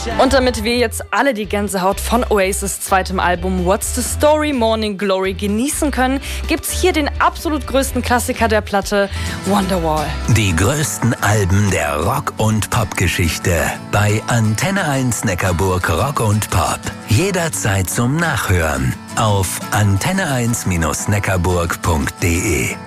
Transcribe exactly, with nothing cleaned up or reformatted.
Und damit wir jetzt alle die Gänsehaut von Oasis zweitem Album What's the Story Morning Glory genießen können, gibt's hier den absolut größten Klassiker der Platte, Wonderwall. Die größten Alben der Rock- und Popgeschichte bei Antenne eins Neckarburg Rock und Pop. Jederzeit zum Nachhören auf antenne eins Bindestrich neckarburg punkt de.